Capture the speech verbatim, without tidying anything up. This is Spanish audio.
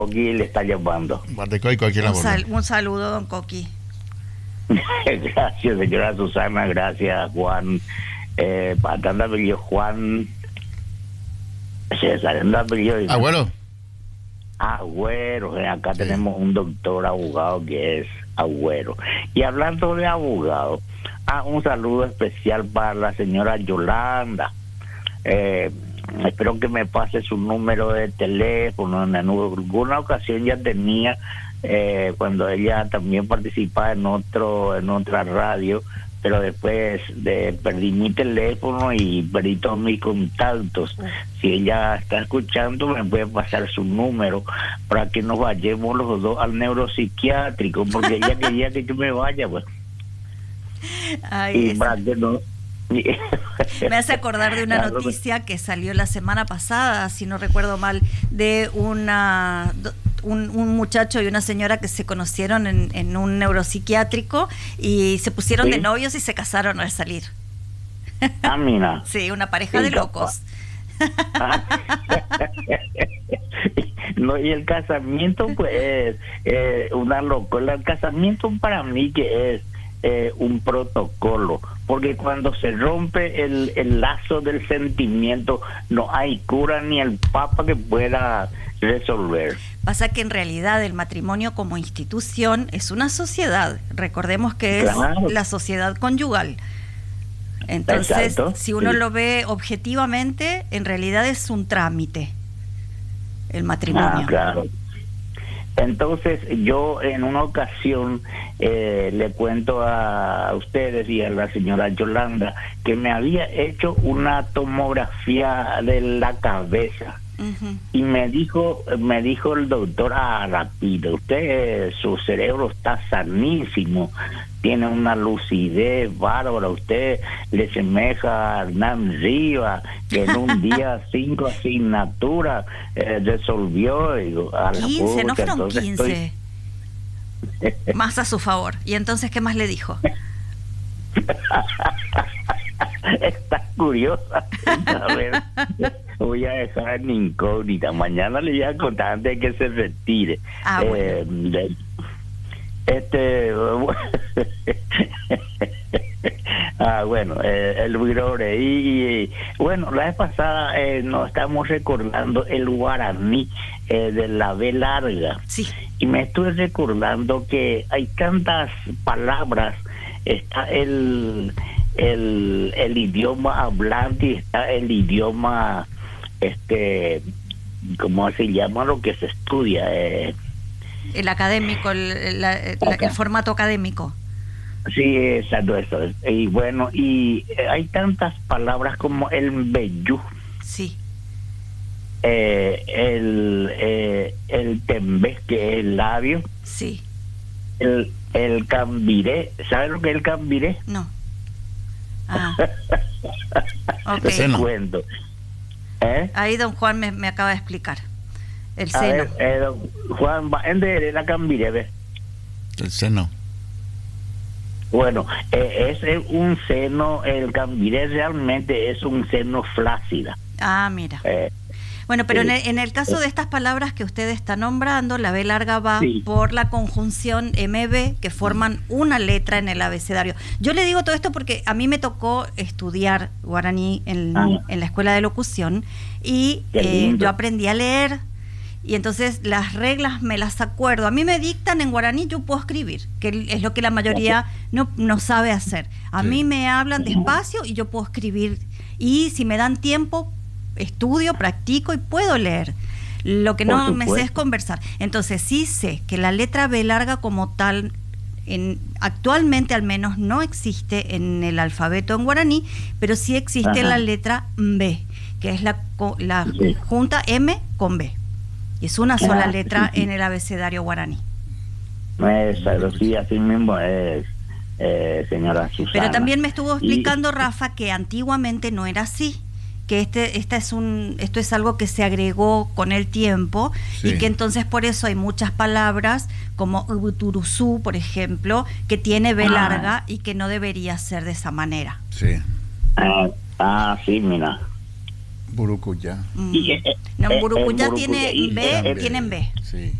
Coqui le está llamando. Guardecoico, aquí en la Un, sal, bola. un saludo, don Coqui. Gracias, señora Susana, gracias, Juan. Eh, para apellido Juan César, el apellido Abuelo. Agüero. Acá Sí. tenemos un doctor abogado que es Agüero. Y hablando de abogado, ah, un saludo especial para la señora Yolanda. Eh, espero que me pase su número de teléfono. En alguna ocasión ya tenía, eh, cuando ella también participaba en otro en otra radio, pero después de, perdí mi teléfono y perdí todos mis contactos. Si ella está escuchando, me puede pasar su número para que nos vayamos los dos al neuropsiquiátrico, porque ella quería que yo me vaya, pues. Ay, Y es- para que no... me hace acordar de una Claro, noticia que salió la semana pasada, si no recuerdo mal, de una do- un, un muchacho y una señora que se conocieron en, en un neuropsiquiátrico y se pusieron ¿Sí? de novios y se casaron al salir. Ah, mira. Sí, una pareja Sí, de capaz. locos. Ah. No, y el casamiento pues es eh, una locura. El casamiento para mí que es eh, un protocolo, porque cuando se rompe el, el lazo del sentimiento no hay cura ni el papa que pueda resolver. Pasa que en realidad el matrimonio como institución es una sociedad. Recordemos que es Claro. la sociedad conyugal. Entonces, Exacto, si uno sí. lo ve objetivamente, en realidad es un trámite el matrimonio. Ah, claro. Entonces yo en una ocasión eh, le cuento a ustedes y a la señora Yolanda que me había hecho una tomografía de la cabeza. Ujú. Y me dijo, me dijo el doctor, ah, rápido, usted, su cerebro está sanísimo, tiene una lucidez bárbara, usted le semeja a Hernán Rivas, que en un día cinco asignaturas eh, resolvió. Y digo, a la quince, no pucha, fueron entonces quince. estoy- Más a su favor. ¿Y entonces qué más le dijo? Está curiosa. A ver, voy a dejar en incógnita. Mañana le voy a contar antes de que se retire. Ah, bueno. Eh, de- este. ah, bueno, eh, el Virore. Y, y, bueno, la vez pasada eh, nos estamos recordando el guaraní eh, de la B larga. Sí. Y me estuve recordando que hay tantas palabras. Está el, el, el idioma hablante y está el idioma, este, ¿cómo se llama lo que se estudia? Eh, El académico, el, la- la- el formato académico. sí, exacto, eso es. Y bueno, y eh, hay tantas palabras como el mbeyú, Sí. eh, el, eh, el tembé, que es el labio, Sí. el, el cambiré. ¿Sabes lo que es el cambiré? No. Ah. Ok. Ese no. Cuento. ¿Eh? Ahí don Juan me, me acaba de explicar. El A seno. ver, eh, don Juan, va en de la cambiré, ¿ves? El seno. Bueno, eh, es un seno, el cambiré realmente es un seno flácida. Ah, mira. Eh, Bueno, pero sí. en el, en el caso de estas palabras que usted está nombrando, la B larga va Sí. por la conjunción M B, que forman una letra en el abecedario. Yo le digo todo esto porque a mí me tocó estudiar guaraní en, Ah. en la escuela de locución y Qué eh, lindo. yo aprendí a leer y entonces las reglas me las acuerdo. A mí me dictan en guaraní, yo puedo escribir, que es lo que la mayoría no, no sabe hacer. A Sí. mí me hablan despacio y yo puedo escribir. Y si me dan tiempo, estudio, practico y puedo leer. Lo que Por no me sé supuesto. es conversar. Entonces sí sé que la letra B larga como tal, en, actualmente al menos no existe en el alfabeto en guaraní, pero sí existe Ajá. la letra B, que es la, co- la Sí. junta M con B. Y es una sola Ah, letra sí, sí. en el abecedario guaraní. Exacto, sí, así mismo es, eh, señora Susana. Pero también me estuvo Y- explicando Rafa que antiguamente no era así, que este esta es un esto es algo que se agregó con el tiempo Sí. y que entonces por eso hay muchas palabras como ubuturuzú, por ejemplo, que tiene B Ah. larga y que no debería ser de esa manera. Sí. Ah, ah, sí, mira. Burucuyá. Mm. Y, eh, No, eh, en Burucuyá en tiene Burucuyá, y- B, eh, tienen B. Sí.